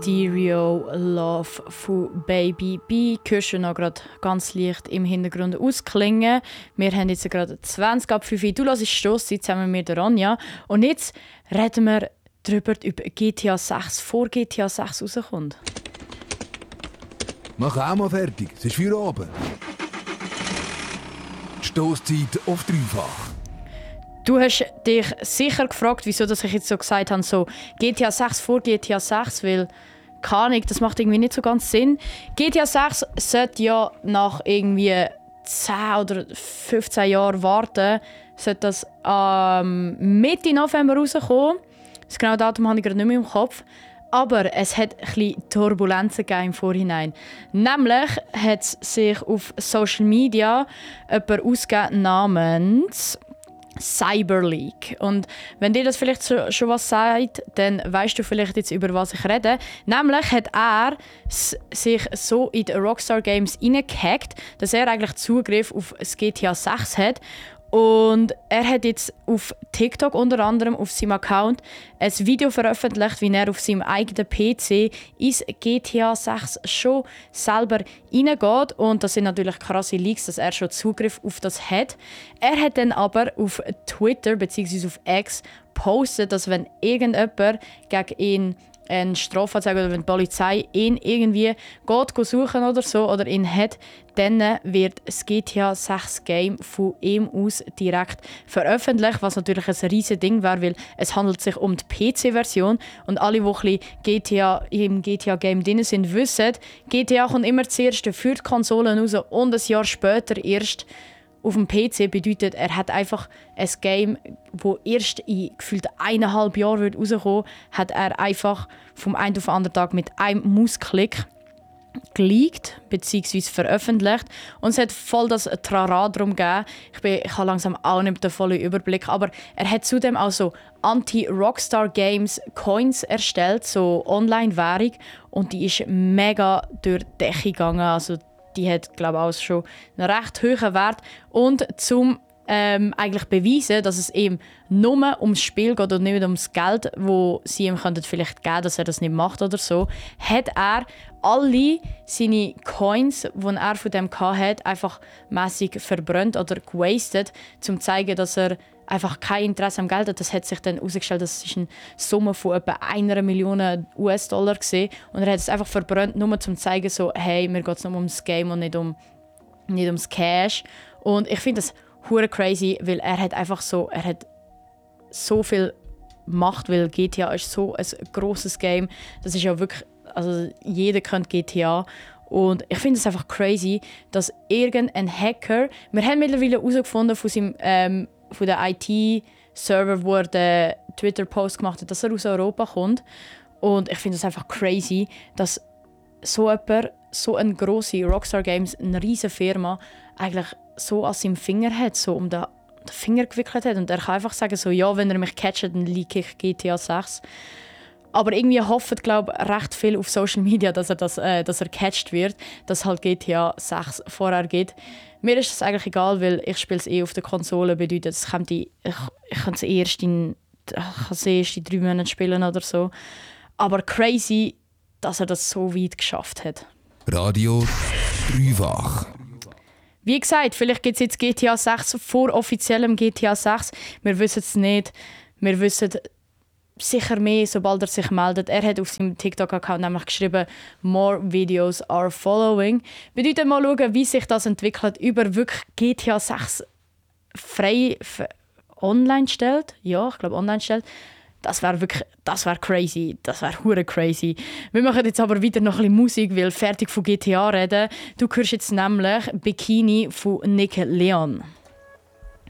Stereo Love von Baby B. Hörst du noch gerade ganz leicht im Hintergrund ausklingen. Wir haben jetzt gerade 20 ab 5 Uhr. Du hörst Stosszeit zusammen mit der Ronja. Und jetzt reden wir darüber, ob GTA 6 vor GTA 6 rauskommt. Mach auch mal fertig, es ist für oben. Stosszeit auf dreifach. Du hast dich sicher gefragt, wieso dass ich jetzt so gesagt habe, so GTA 6 vor GTA 6, weil keine Ahnung, das macht irgendwie nicht so ganz Sinn. GTA 6 sollte ja nach irgendwie 10 oder 15 Jahren warten, sollte das Mitte November rauskommen. Das genaue Datum habe ich gerade nicht mehr im Kopf. Aber es hat ein bisschen Turbulenzen im Vorhinein. Nämlich hat sich auf Social Media jemand ausgegeben namens Cyberleak. Und wenn dir das vielleicht schon was sagt, dann weißt du vielleicht jetzt, über was ich rede. Nämlich hat er sich so in die Rockstar Games reingehackt, dass er eigentlich Zugriff auf das GTA 6 hat. Und er hat jetzt auf TikTok unter anderem auf seinem Account ein Video veröffentlicht, wie er auf seinem eigenen PC ins GTA 6 schon selber reingeht. Und das sind natürlich krasse Leaks, dass er schon Zugriff auf das hat. Er hat dann aber auf Twitter bzw. auf X gepostet, dass wenn irgendjemand gegen ihn eine Strafanzeige oder wenn die Polizei ihn irgendwie geht suchen oder so oder ihn hat, dann wird das GTA 6 Game von ihm aus direkt veröffentlicht, was natürlich ein riesiges Ding wäre, weil es handelt sich um die PC-Version und alle, die GTA im GTA-Game drin sind, wissen, GTA kommt immer zuerst für die Konsolen raus und ein Jahr später erst auf dem PC. Bedeutet, er hat einfach ein Game, das erst in gefühlt 1,5 Jahren rauskommen, hat er einfach vom einen auf den anderen Tag mit einem Mausklick geleakt bzw. veröffentlicht. Und es hat voll das Trara drum gegeben. Ich habe langsam auch nicht den vollen Überblick. Aber er hat zudem auch so Anti-Rockstar Games Coins erstellt, so Online-Währung. Und die ist mega durch die Decke gegangen. Also die hat, glaube ich, auch schon einen recht hohen Wert. Und zum eigentlich beweisen, dass es ihm nur ums Spiel geht und nicht ums Geld, das sie ihm vielleicht geben, dass er das nicht macht oder so, hat er alle seine Coins, die er von dem hatte, einfach mässig verbrannt oder gewastet, um zu zeigen, dass er einfach kein Interesse am Geld hat. Das hat sich dann herausgestellt, dass es eine Summe von etwa 1 Million US-Dollar war. Und er hat es einfach verbrannt, nur um zu zeigen, so, hey, mir geht es nur ums Game und nicht ums Cash. Und ich finde das hure crazy, weil er hat so viel Macht, weil GTA ist so ein grosses Game. Das ist ja wirklich, also jeder kennt GTA. Und ich finde es einfach crazy, dass irgendein Hacker, wir haben mittlerweile herausgefunden von der IT-Server, wo er den Twitter-Post gemacht hat, dass er aus Europa kommt. Und ich finde es einfach crazy, dass so eine grosse Rockstar Games, eine riesige Firma, eigentlich so an seinem Finger hat, so um den Finger gewickelt hat. Und er kann einfach sagen, so, ja, wenn er mich catcht, dann leak ich GTA 6. Aber irgendwie hoffen, glaube ich, recht viel auf Social Media, dass er gecatcht wird, dass halt GTA 6 vorher geht. Mir ist das eigentlich egal, weil ich spiele es auf der Konsole. Bedeutet, ich kann es erst in 3 Monaten spielen oder so. Aber crazy, dass er das so weit geschafft hat. Radio dreifach. Wie gesagt, vielleicht gibt es jetzt GTA 6 vor offiziellem GTA 6. Wir wissen es nicht. Wir wissen sicher mehr, sobald er sich meldet. Er hat auf seinem TikTok-Account nämlich geschrieben, «More videos are following». Bedeutet mal schauen, wie sich das entwickelt, über wirklich GTA 6 frei online stellt. Ja, ich glaube online stellt. Das wäre crazy. Das wäre hure crazy. Wir machen jetzt aber wieder noch ein bisschen Musik, weil fertig von GTA reden. Du hörst jetzt nämlich «Bikini» von Nick Leon.